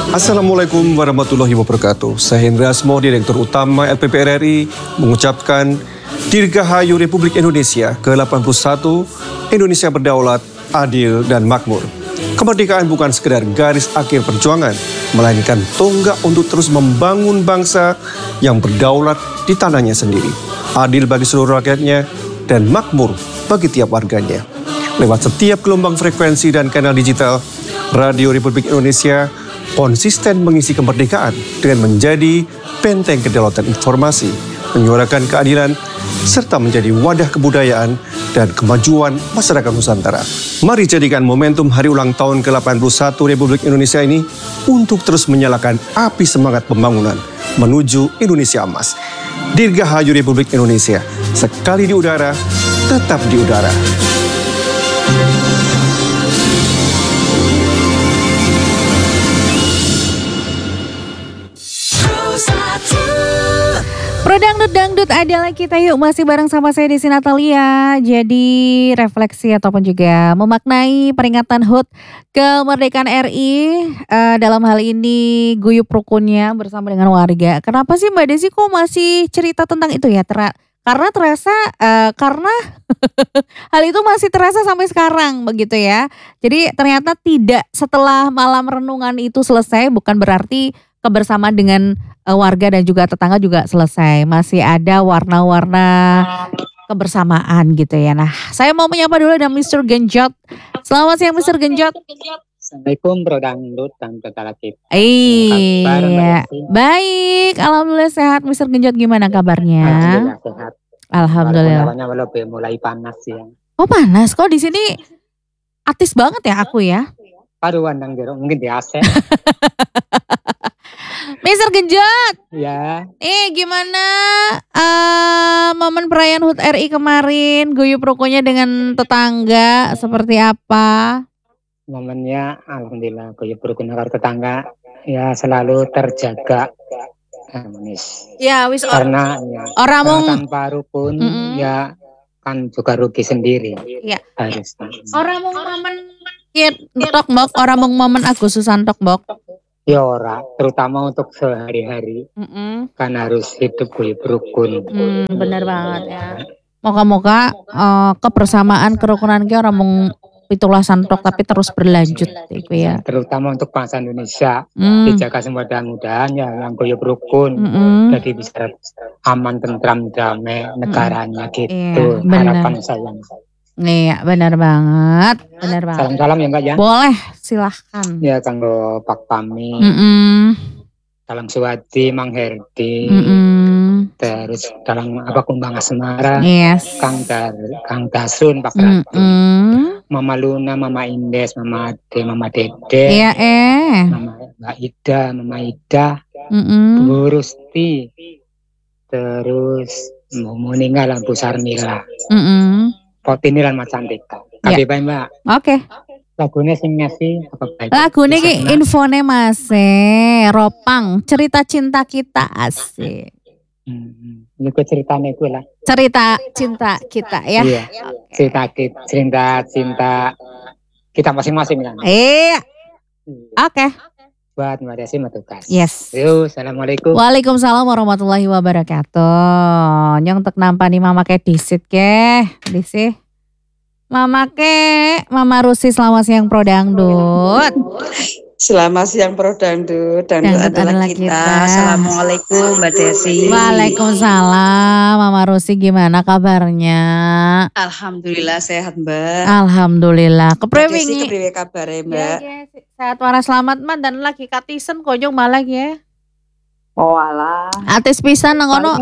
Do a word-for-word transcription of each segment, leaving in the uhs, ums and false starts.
Assalamualaikum warahmatullahi wabarakatuh. Saya Hendra Asmo, Direktur Utama L P P R R I, mengucapkan Dirgahayu Republik Indonesia ke delapan puluh satu, Indonesia berdaulat, adil, dan makmur. Kemerdekaan bukan sekedar garis akhir perjuangan, melainkan tonggak untuk terus membangun bangsa yang berdaulat di tanahnya sendiri, adil bagi seluruh rakyatnya, dan makmur bagi tiap warganya. Lewat setiap gelombang frekuensi dan kanal digital, Radio Republik Indonesia konsisten mengisi kemerdekaan dengan menjadi benteng kedaulatan informasi, menyuarakan keadilan, serta menjadi wadah kebudayaan dan kemajuan masyarakat Nusantara. Mari jadikan momentum hari ulang tahun ke delapan puluh satu Republik Indonesia ini untuk terus menyalakan api semangat pembangunan menuju Indonesia emas. Dirgahayu Republik Indonesia, sekali di udara, tetap di udara. Pro Dangdut Dangdut adalah kita yuk, masih bareng sama saya Desi Natalia. Jadi refleksi ataupun juga memaknai peringatan H U T kemerdekaan R I uh, dalam hal ini guyup rukunnya bersama dengan warga. Kenapa sih Mbak Desi kok masih cerita tentang itu ya? Ter- karena terasa uh, karena hal itu masih terasa sampai sekarang begitu ya. Jadi ternyata tidak setelah malam renungan itu selesai bukan berarti kebersamaan dengan uh, warga dan juga tetangga juga selesai. Masih ada warna-warna kebersamaan gitu ya. Nah, saya mau menyapa dulu ada mister Genjot. Selamat siang mister Genjot. Assalamualaikum Pro Dangdut dan Tetangga kita. Iya, baik. Alhamdulillah sehat. mister Genjot gimana kabarnya? Alhamdulillah sehat. Alhamdulillah. Walaupun mulai panas ya. Oh panas, kok di sini atis banget ya aku ya? Aduh, andang jeruk mungkin di A C. mister Genjot. Ya. Eh gimana uh, momen perayaan H U T R I kemarin, guyup rukunnya dengan tetangga seperti apa? Momennya alhamdulillah guyup rukun antar tetangga ya selalu terjaga harmonis. Ya wis karena ya, orang karena mong tanpa rukun mm-mm. ya kan juga rugi sendiri. Ya. Harus. Orang mong momen ya tok mbok, orang mong momen Agustusan tok mbok. Ya ora, terutama untuk sehari-hari Mm-mm. kan harus hidup guyup rukun. Hmm, benar banget ya. Moga-moga uh, kebersamaan kerukunan ki orang mong pitulah santok tapi terus berlanjut iku ya. Terutama untuk bangsa Indonesia Mm. dijaga semudah-mudahan ya yang guyup rukun. Mm-mm. Jadi bisa aman, tentram, damai negaranya gitu. Iya, benar. Harapan saya. Iya benar banget, benar banget. Salam-salam ya Mbak ya. Boleh, silahkan. Ya kanggo Pak Pami, Mm-mm. Salam Suwadi, Mang Herdi, Mm-mm. terus dalam apa Kumbang Asmara, Yes. Kang Dar, Kang Dasun, Pak Ratu, Mm-mm. Mama Luna, Mama Indes, Mama Ade, Mama Dede, Iya eh. Mama Mbak Ida, Mama Ida, Mm-mm. Bu Rusti, terus Muninga Lampu Sarmila, Mm-mm. Potini lan Mas Cantika. Ya. Kabeh bae Mbak. Oke. Lagune sing ngasih apa baik. Lagune ki infone Mas e, Ropang, cerita cinta kita asik. Hmm. Ini gue ceritanya gue lah. Cerita cinta kita ya. Iya. Oke. Cerita kita, cerita cinta kita masing-masing kan. Iya. Oke. Buat Mbak Desi Matukas. Yes. Yuk, assalamualaikum. Waalaikumsalam warahmatullahi wabarakatuh. Nyong tek nampani mama ke disit ke, disi. Mama ke, Mama Rusi selamat siang Pro Dangdut. Selamat siang Pro Dangdut, Dangdut Dangdut adalah adalah kita. kita. Assalamualaikum Mbak Desi. Waalaikumsalam Mama Rusi gimana kabarnya? Alhamdulillah sehat Mbak. Alhamdulillah. Mbak Kepriwe Desi wingi? kepriwe kabare Mbak? Ya, ya, sehat waras selamat man dan lagi katisen konyong malah ya. Oh alah. Atis pisan nang kono.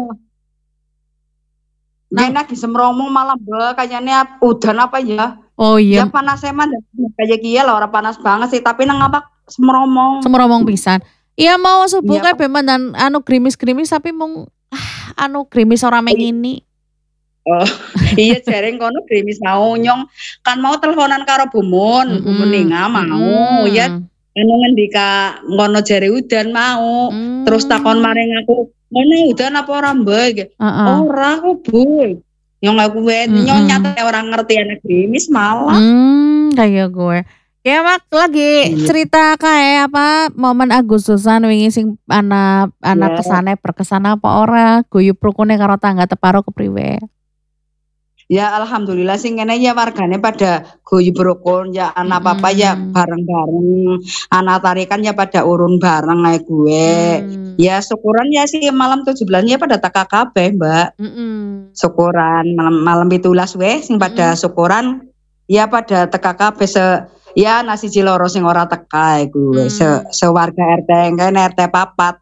Nah, lagi semromo malam Mbak, kayaknya udan apa ya? Oh iya. Ya panas emang kayak kia lah, orang panas banget sih, tapi nang apa semromong. Semromong pisan. Iya mau subuh Iya, kayak beman dan anu grimis-grimis tapi mung ah, anu grimis ora mengini. Oh, iya jareng kono grimis mau nyong kan mau teleponan karo Bumun, Mm-mm. Bumun Ninga mau Mm-mm. ya anu ngendika ngono jare udan mau. Mm. Terus takon maring aku, "Ngono udan apa ora, Mbak?" Heeh. Ora kok, Bu. Nyong aku wae Mm-mm. nyong nyata orang ngerti anak grimis malah. Hmm, kayak gue. Ya mak lagi cerita kayak apa momen Agustusan wingi sing anak anak Ya. kesane berkesan apa ora guyub rukune karo tangga teparo kepriwe. Ya alhamdulillah sih ngene ya wargane pada guyub rukun ya anak papa ya Mm-mm. bareng-bareng, anak tarikan ya pada urun bareng kayak gue. Hmm. Ya syukuran ya sih malam tujuh belas ya pada teka kabeh, Mbak. Mm-mm. Syukuran malam malam pitulas weh sing pada syukuran ya pada teka kabeh se ya nasi ciloro sing ora teka iku Hmm. se sewarga R T kan R T papat.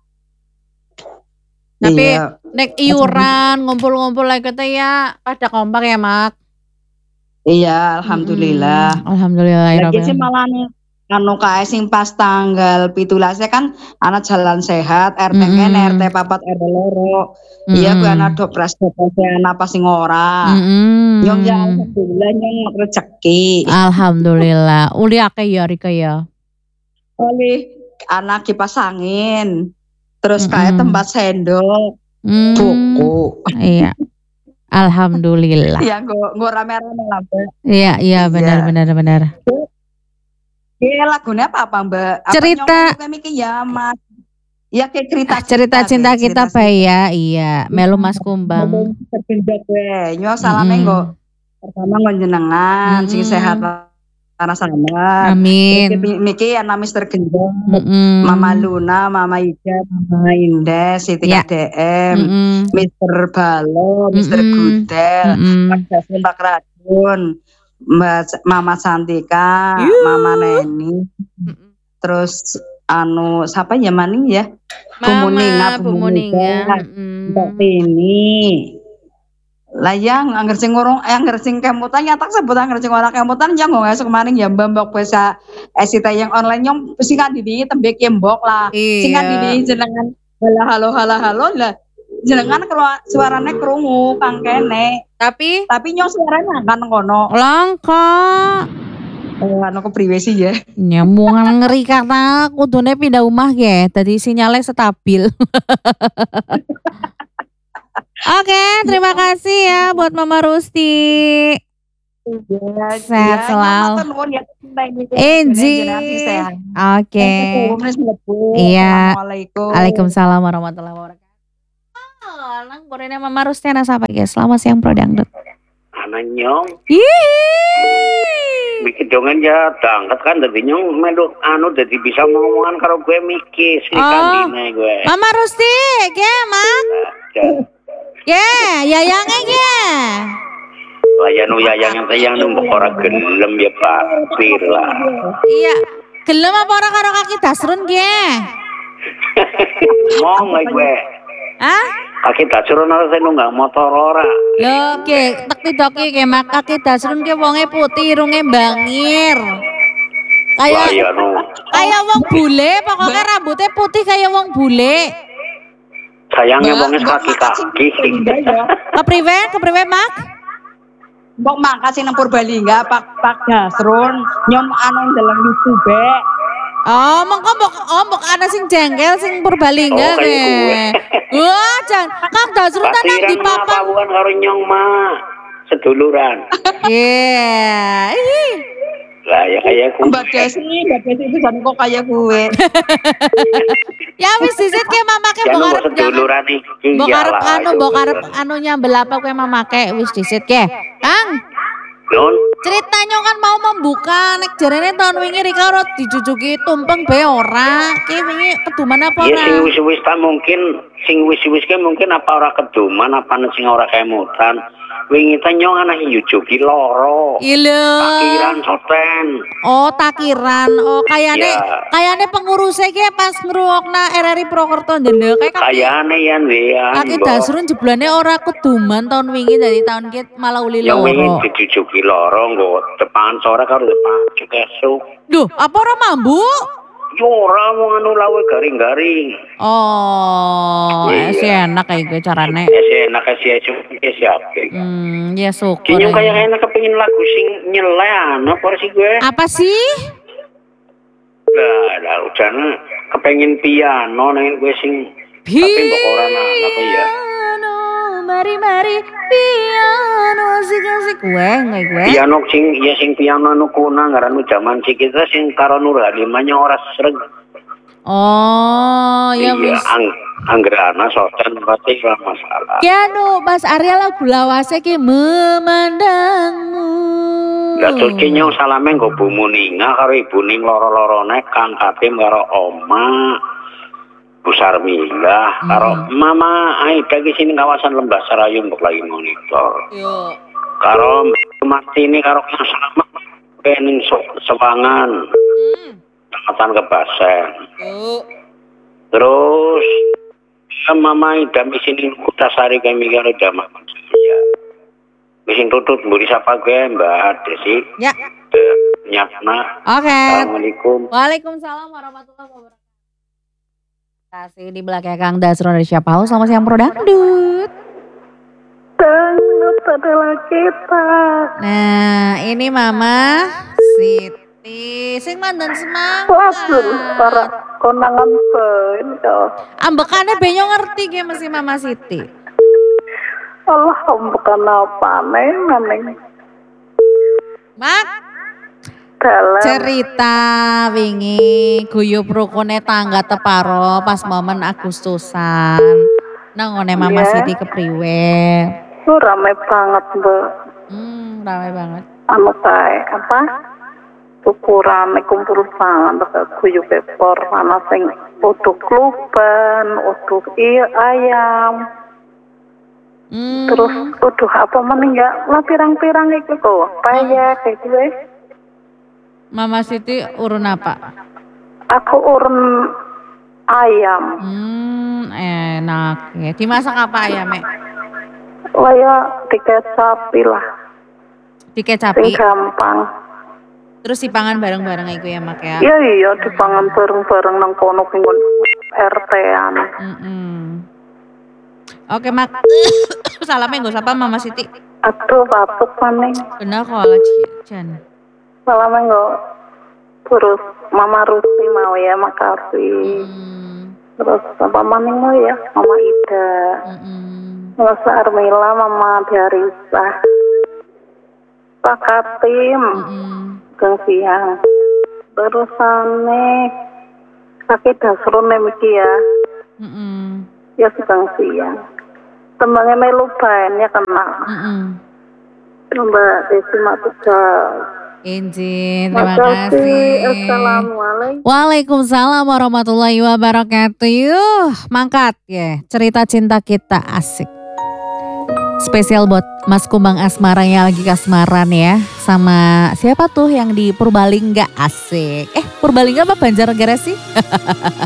Tapi Iya. nek iuran ngumpul-ngumpul lagi kata ya pada kompak ya mak. Iya, alhamdulillah. Mm-mm. Alhamdulillah ya Lagi Rabbil sih alamin. malah nih anu kae sing pas tanggal pitulasnya kan anak jalan sehat R T kan Mm-mm. R T papat R T loro. Iya gue anak dopras dopras anak apa sing ora. Mm-mm. Nyong ya alhamdulillah nyong rezeki. Alhamdulillah. Uli akeh ya Rika ya. Oleh anak kipas angin. Terus kayak Mm-mm. tempat sendok, Mm. buku. Iya. Alhamdulillah. Ya gue gue rame-rame lah, Mbak. Iya, iya Iya. benar benar benar. Iya lagunya apa apa Mbak? Apa Cerita- nyong kayak mikir ya Mas. Ya kayak cerita Cerita cinta kita cerita Pak ya. Iya, melu Mas Kumbang. tergendak gue. Nyo salame Mm-mm. nggo pertama ngonjenengan sing Mm-mm. sehat karena selamat. Amin. Niki niki ana Mister Gendong, Mm-mm. Mama Luna, Mama Ida, Mama Indes, Siti Ya. K D M, Mm-mm. Mister Balo, Mister Mm-mm. Gudel, Mm-mm. Pak Jasmin, Pak Radun, Mbak Mama Santika, Yuh. Mama Neni, terus anu siapa ya maning ya? Bu Muninga, Mama, Bu Bu Muninga. Muninga, Mbak Mm-mm. Tini. Lah yang angger sing ngurung eh, angger sing kemutan ya tak sebut angger sing ora kemutan ya nggo esuk maning ya mbok bisa esita yang online nyong sing kandidi tembek yembok lah. Sing Iya. kandidi jenengan halo halo halo halo lah. Jenengan kalau suarane krungu kang kene. Tapi Tapi nyong suaranya kan ngono. langka. Eh, anu kepriwe sih ya. Nyamungan ngeri karena kudune pindah rumah ya. Tadi sinyalnya stabil. Oke, terima kasih ya buat Mama Rusti. Iya, Sehat selalu. Enji. Oke. Iya. Assalamualaikum. Waalaikumsalam warahmatullahi wabarakatuh. Oh, lang borene Mama Rusti ana sapa guys? Selamat siang Pro Dangdut. Anak nyong, Ih. bikin dongan ya dangkat kan dari nyong melu anu jadi bisa ngomongan karo gue mikir sih Oh. kandine gue. Mama Rusti, ge, Mak. Ge, yayangnya ge. Layanu yayang sayang numpuk ora gelem ya Pak. Pir lah. Iya. Gelem apa ora karo kaki dasrun ge? Mong lah gue. Hah? Kaki dasrun ora saya nunggak motor ora. Lho, ge, tek tidoki ge mak kaki dasrun ge wonge putih, irunge bangir. Kayak Layanu. kayak wong bule, pokoknya rambutnya putih kayak wong bule. Sayangnya wongnya kaki-kaki. Kepriwe? Kepriwe, Mak? Mbok makasih nang Purbalingga Pak Pak Dasrun nyom anu ndeleng YouTube. Oh, mongko mbok oh mbok ana sing jengkel sing Purbalingga Oh, kayak ge. gue. Wah, jan Kang Dasrun ta nang di Pasiran mah papan. bukan karo nyong mah. Seduluran. Iya. Ih. Lah ya kayak gue. Mbak Desi, Mbak Desi itu jan kok kayak gue. Ya wis disit ke mamake Jangan mbok mau arep jangan. seduluran nih. Mbok arep Iyalah, anu mbok arep anu nyambel apa kowe mamake wis disit ke. Kang, Nun, ceritanya kan mau membuka nek jarene tahun wingi Rika ora dijujuki tumpeng be ora. Ki wingi keduman apa ya ora? sing wis-wis ta mungkin sing wis-wis ke mungkin apa ora keduman apa sing ora kemutan. Wingi ta nyong ana yujuki loro. Iya. Takiran soten. Oh, takiran. Oh, kayane Ya. kayane pengurusnya ki pas ngrungokna R R I Prokerto njene kayak kaki, Kayane yan wean. kaki Dasrun jeblane ora keduman tahun wingi dari tahun ki malah uli Yang wingi loro. dijujuki loro nggo depan sore karo depan esuk. Duh, apa ora mambu? Yo ora mau anu lawe garing-garing. Oh, Iya. sih enak kayak gue carane. Ya sih enak sih esuk siapa. Hmm, ya syukur. Kinyong ya. kayak enak kepengin lagu sing nyelean apa sih gue? Apa sih? Lah, lah ujana kepengin piano nang gue sing tapi mbok ora anak ya. Piano mari mari piano asik-asik gue nggak gue. Piano sing ya sing piano anu kuna ngaran zaman si kita sing karo Nur Halimanya ora sreg. Oh, ya Iya, wis. ang anggrana soten pasti ora masalah. Ya no, Mas Arya lagu lawase ki memandangmu. Lah terus ki nyong salame nggo Bu Muninga karo Ibu Ning loro-lorone Kang Katim karo Oma Bu Sarmila karo Mama Aida ki sini kawasan Lembah Serayu mbok lagi monitor. Yo. Karo Martini karo Kang Slamet pening Sewangan. Hmm. Kecamatan Kebasen. Yo. Terus Mama Ida sini Kutasari kami karo Damah. Ya. Mesin tutut mburi sapa gue Mbak Desi. Ya. Nyapna. Oke. Assalamualaikum. Waalaikumsalam warahmatullahi wabarakatuh. Kasih di belakang Kang Dasron dari Siapa Halo. Selamat siang Pro Dangdut. Dangdut adalah kita. Nah, ini Mama Siti sing mandan semangat. Waduh, para konangan ben kok. Ambekane benyo ngerti ge mesti Mama Siti. Allah bukan apa neng. Mak Dalam cerita wingi guyub rukune tangga teparo pas momen Agustusan. Nang ngone Mama Iya. Siti kepriwe? itu rame banget mbak. Hmm, ramai banget. Anu kae apa? Ukuran kumpul banget ke kuyu pepor ana sing utuh kluban, utuh iya ayam. Hmm. Terus utuh apa meneh ya? Lah pirang-pirang iku kok. Payek kayak gue. Mama Siti urun apa? Aku urun ayam. Hmm, enak ya. Dimasak apa ayamnya? Lah ya dikecapi lah. Sing Dikecapi. gampang. Terus dipangan bareng-bareng iku ya Mak ya. Iya iya dipangan bareng-bareng nang kono pinggon R T-an. Mm-mm. Oke Mak. Salamnya gak usah apa Mama Siti. Aduh batuk maning. Benar kok ala Jan. Salamnya enggak. Terus Mama Rusti mau ya makasih. Hmm. Terus apa maning mau ya Mama Ida. Mm-mm. Mama Armila, Mama Diarisa. Pak Katim. Mm-mm. Gang siang. Terusane sakit dasrone miki ya. Mm-mm. Ya sedang siang. Tembangnya melu ban ya kena. Mm-mm. Mbak Desi Matugal. Izin, terima Makasih. kasih. Assalamualaikum. Waalaikumsalam warahmatullahi wabarakatuh. Yuh, mangkat ya. Cerita cinta kita asik. Spesial buat Mas Kumbang Asmara yang lagi kasmaran ya. Sama siapa tuh yang di Purbalingga asik. Eh Purbalingga apa Banjarnegara sih?